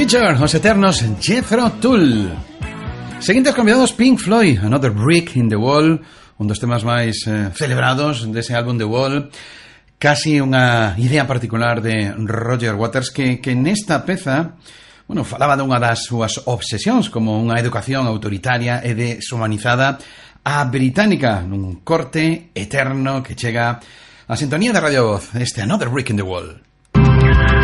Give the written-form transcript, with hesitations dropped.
Creature, os eternos Jethro Tull. Seguintes convidados, Pink Floyd, Another Brick in the Wall, un dos temas máis celebrados dese álbum The Wall. Casi unha idea particular de Roger Waters que nesta peza, bueno, falaba dunha das súas obsesións como unha educación autoritaria e deshumanizada a británica nun corte eterno que chega a sintonía de Radio Voz, este Another Brick in the Wall.